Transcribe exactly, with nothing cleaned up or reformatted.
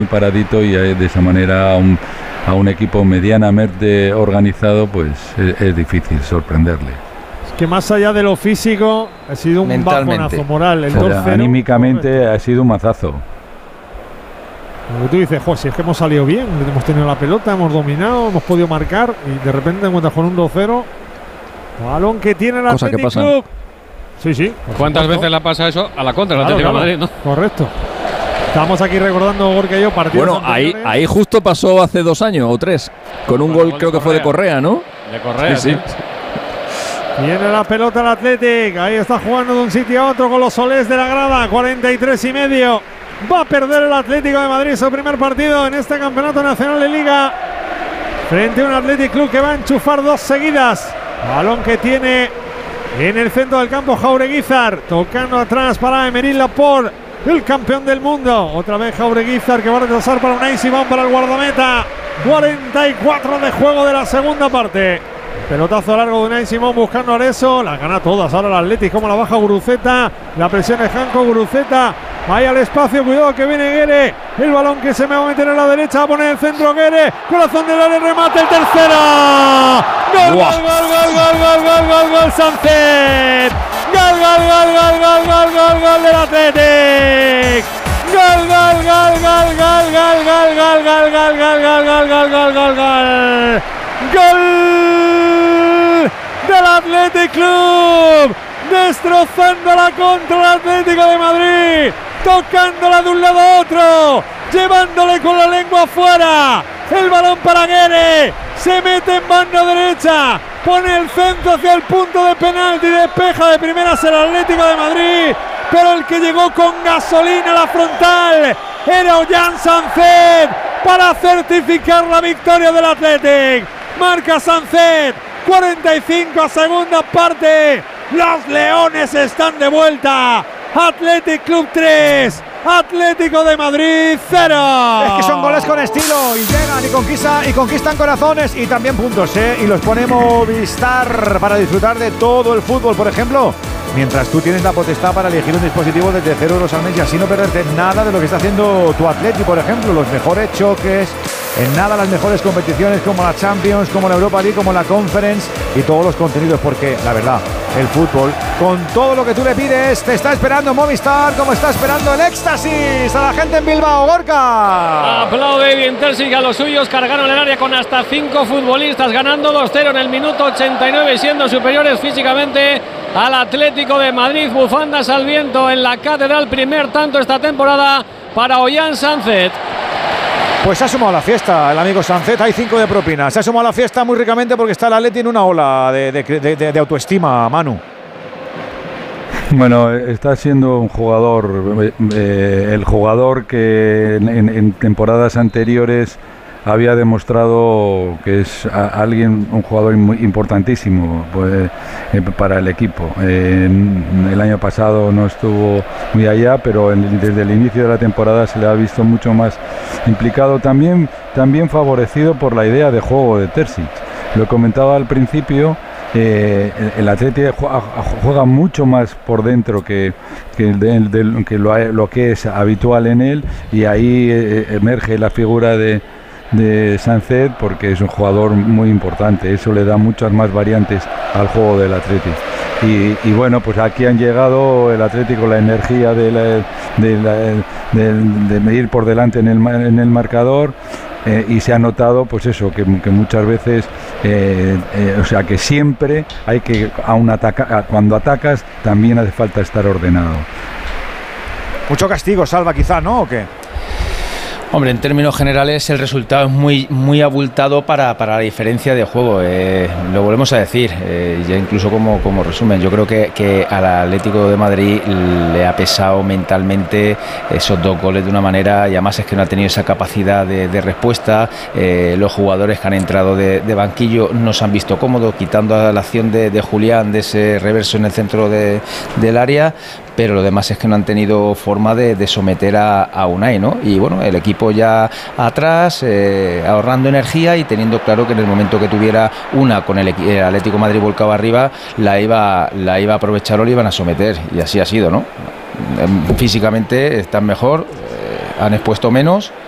muy paradito y de esa manera a un, a un equipo medianamente organizado pues es, es difícil sorprenderle. Es que más allá de lo físico ha sido un bajonazo moral. El o sea, anímicamente ha sido un mazazo. Como tú dices, jo, si es que hemos salido bien, hemos tenido la pelota, hemos dominado, hemos podido marcar y de repente encuentras con un dos cero. Balón que tiene el Athletic Club. Sí, sí. ¿Cuántas veces le pasa eso a la contra del claro, Atlético claro, de Madrid, no? Correcto. Estamos aquí recordando, Gorka y yo, partidos Bueno, ahí, ahí justo pasó hace dos años o tres, con un Bueno, gol, gol creo que fue de Correa, ¿no? De Correa, sí. sí. Tiene la pelota el Athletic. Ahí está jugando de un sitio a otro con los solés de la grada. cuarenta y tres y medio. Va a perder el Atlético de Madrid su primer partido en este campeonato nacional de Liga. Frente a un Athletic Club que va a enchufar dos seguidas. Balón que tiene en el centro del campo Jaureguizar. Tocando atrás para Emery Laporte, el campeón del mundo. Otra vez Jaureguizar que va a retrasar para Unai Simón, para el guardameta. cuarenta y cuatro de juego de la segunda parte. Pelotazo largo de Unai Simón buscando a Areso. Las gana todas ahora el Athletic. Como la baja Guruceta. La presión de Janko. Guruceta. Ahí al espacio. Cuidado que viene Guere. El balón que se me va a meter en la derecha. Va a poner el centro Guere. Corazón del área. Remate el tercero. Gol, gol, gol, gol, gol, gol, gol, gol, gol, Sánchez. Gol, gol, gol, gol, gol, gol, gol, gol del Athletic. Gol, gol, gol, gol, gol, gol, gol, gol, gol, gol, gol, gol, gol, gol, gol, gol. Gol del Athletic Club, destrozando la contra el Atlético de Madrid, tocándola de un lado a otro, llevándole con la lengua afuera, el balón para Guere, se mete en banda derecha, pone el centro hacia el punto de penalti, despeja de primeras el Atlético de Madrid, pero el que llegó con gasolina a la frontal era Ollán Sánchez para certificar la victoria del Athletic. Marca Sánchez, cuarenta y cinco a segunda parte. Los Leones están de vuelta. Athletic Club tres, Atlético de Madrid cero. Es que son goles con estilo y llegan y conquistan, y conquistan corazones y también puntos, ¿eh? Y los pone Movistar para disfrutar de todo el fútbol, por ejemplo. Mientras tú tienes la potestad para elegir un dispositivo desde cero euros al mes y así no perderte nada de lo que está haciendo tu Atleti, por ejemplo, los mejores choques, en nada las mejores competiciones como la Champions, como la Europa League, como la Conference y todos los contenidos, porque la verdad, el fútbol, con todo lo que tú le pides, te está esperando Movistar, como está esperando el éxtasis a la gente en Bilbao. Gorka. Aplaude bien Terzic a los suyos, cargaron el área con hasta cinco futbolistas, ganando dos cero en el minuto ochenta y nueve y siendo superiores físicamente al Atlético de Madrid. Bufandas al viento en la Catedral, primer tanto esta temporada para Ollán Sánchez. Pues se ha sumado a la fiesta el amigo Sánchez, hay cinco de propina. Se ha sumado a la fiesta muy ricamente porque está el Atleti en una ola de, de, de, de, de autoestima, Manu. Bueno, está siendo un jugador, eh, el jugador que en, en temporadas anteriores había demostrado que es a, alguien, un jugador muy importantísimo pues, eh, para el equipo. Eh, el año pasado no estuvo muy allá, pero en, desde el inicio de la temporada se le ha visto mucho más implicado, también, también favorecido por la idea de juego de Terzic. Lo comentaba al principio, eh, el, el Atleti juega, juega mucho más por dentro que, que, el de, de, que lo, lo que es habitual en él, y ahí eh, emerge la figura de de Sánchez porque es un jugador muy importante, eso le da muchas más variantes al juego del Atlético. Y, y bueno, pues aquí han llegado el Atlético, la energía de, la, de, la, de, de ir por delante en el, en el marcador, eh, y se ha notado pues eso, que, que muchas veces, eh, eh, o sea que siempre hay que, a un ataca, cuando atacas también hace falta estar ordenado. Mucho castigo, Salva, quizá, ¿no? ¿O qué? Hombre, en términos generales el resultado es muy muy abultado para, para la diferencia de juego. Eh, lo volvemos a decir, eh, ya incluso como, como resumen, yo creo que, que al Atlético de Madrid le ha pesado mentalmente esos dos goles de una manera, y además es que no ha tenido esa capacidad de, de respuesta. Eh, los jugadores que han entrado de, de banquillo no se han visto cómodos, quitando a la acción de, de Julián, de ese reverso en el centro de, del área, pero lo demás es que no han tenido forma de, de someter a, a Unai, ¿no? Y bueno, el equipo ya atrás, eh, ahorrando energía y teniendo claro que en el momento que tuviera una con el, el Atlético de Madrid volcado arriba, la iba, la iba a aprovechar o le iban a someter, y así ha sido, ¿no? Físicamente están mejor, eh, han expuesto menos,